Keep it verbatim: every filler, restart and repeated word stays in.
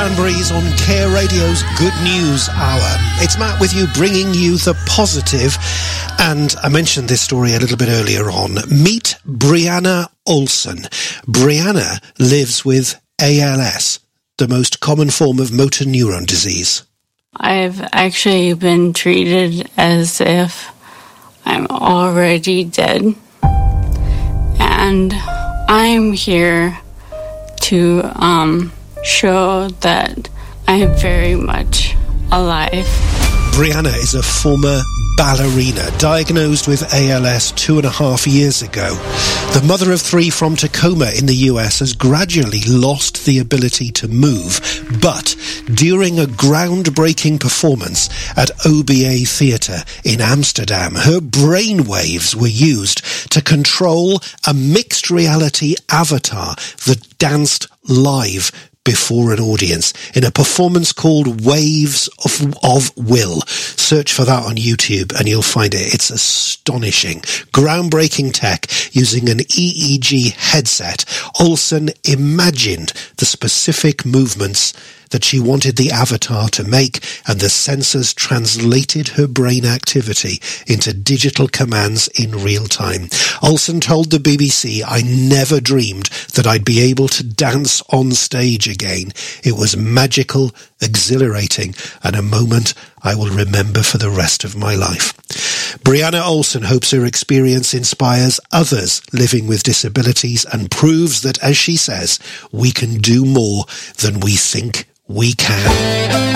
Cranberries on Care Radio's Good News Hour. It's Matt with you, bringing you the positive. And I mentioned this story a little bit earlier on. Meet Brianna Olsen. Brianna lives with A L S, the most common form of motor neuron disease. I've actually been treated as if I'm already dead. And I'm here to um, show that I'm very much alive. Brianna is a former ballerina diagnosed with A L S two and a half years ago. The mother of three from Tacoma in the U S has gradually lost the ability to move, but during a groundbreaking performance at O B A Theatre in Amsterdam, her brainwaves were used to control a mixed reality avatar that danced live before an audience in a performance called Waves of, of Will. Search for that on YouTube and you'll find it. It's astonishing. Groundbreaking tech using an E E G headset. Olsen imagined the specific movements that she wanted the avatar to make, and the sensors translated her brain activity into digital commands in real time. Olsen told the B B C, "I never dreamed that I'd be able to dance on stage again. It was magical, exhilarating, and a moment I will remember for the rest of my life." Brianna Olsen hopes her experience inspires others living with disabilities and proves that, as she says, we can do more than we think we can.